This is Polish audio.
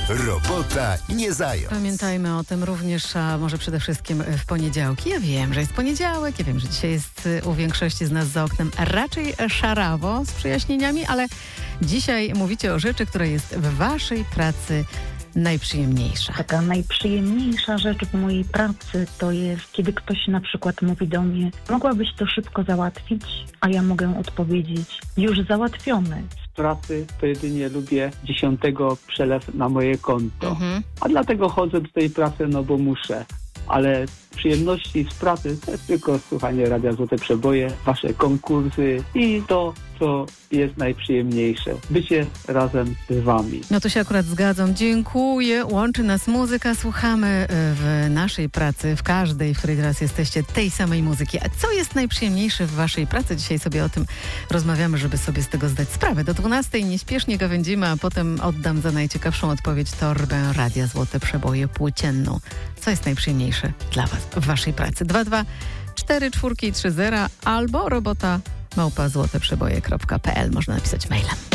Robota nie zając. Pamiętajmy o tym również, a może przede wszystkim w poniedziałki. Ja wiem, że jest poniedziałek, ja wiem, że dzisiaj jest u większości z nas za oknem raczej szarawo z przejaśnieniami, ale dzisiaj mówicie o rzeczy, która jest w waszej pracy najprzyjemniejsza. Taka najprzyjemniejsza rzecz w mojej pracy to jest, kiedy ktoś na przykład mówi do mnie: mogłabyś to szybko załatwić, a ja mogę odpowiedzieć: już załatwione. Pracy to jedynie lubię 10 przelew na moje konto. A dlatego chodzę do tej pracy, no bo muszę. Ale przyjemności z pracy to jest tylko słuchanie Radia Złote Przeboje, wasze konkursy i to, co jest najprzyjemniejsze. Bycie razem z wami. No to się akurat zgadzam. Dziękuję. Łączy nas muzyka. Słuchamy w naszej pracy, w każdej, w której teraz jesteście, tej samej muzyki. A co jest najprzyjemniejsze w waszej pracy? Dzisiaj sobie o tym rozmawiamy, żeby sobie z tego zdać sprawę. Do 12 nieśpiesznie gawędzimy, a potem oddam za najciekawszą odpowiedź torbę Radia Złote Przeboje płócienną. Co jest najprzyjemniejsze dla was w waszej pracy? 2244330 albo robota@złoteprzeboje.pl. Można napisać mailem.